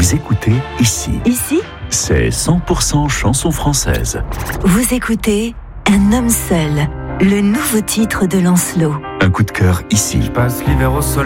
Vous écoutez Ici. Ici, C'est 100% chanson française. vous écoutez Un homme seul, le nouveau titre de Lancelot. Un coup de cœur ici. Je passe l'hiver au soleil.